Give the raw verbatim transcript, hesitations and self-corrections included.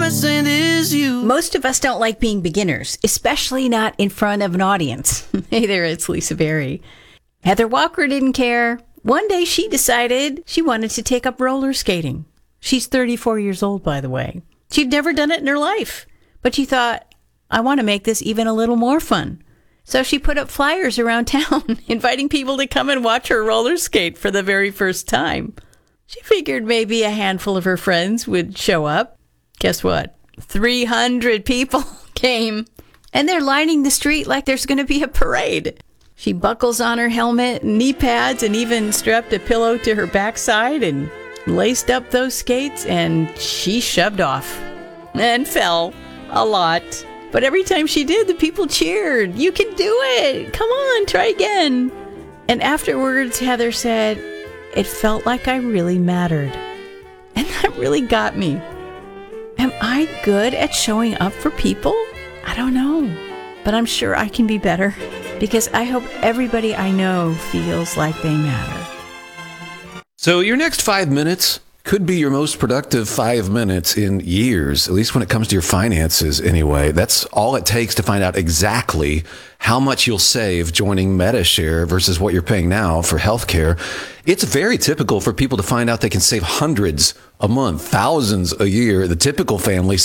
percent is you. Most of us don't like being beginners, especially not in front of an audience. Hey there, it's Lisa Berry. Heather Walker didn't care. One day she decided she wanted to take up roller skating. She's thirty-four years old, by the way. She'd never done it in her life, but she thought, I want to make this even a little more fun. So she put up flyers around town, inviting people to come and watch her roller skate for the very first time. She figured maybe a handful of her friends would show up. Guess what? three hundred people came, and they're lining the street like there's going to be a parade. She buckles on her helmet, knee pads, and even strapped a pillow to her backside and laced up those skates, and she shoved off and fell a lot. But every time she did, the people cheered. You can do it. Come on, try again. And afterwards, Heather said, it felt like I really mattered. And that really got me. Am I good at showing up for people? I don't know. But I'm sure I can be better, because I hope everybody I know feels like they matter. So your next five minutes could be your most productive five minutes in years, at least when it comes to your finances anyway. That's all it takes to find out exactly how much you'll save joining Medi-Share versus what you're paying now for healthcare. It's very typical for people to find out they can save hundreds a month, thousands a year. The typical family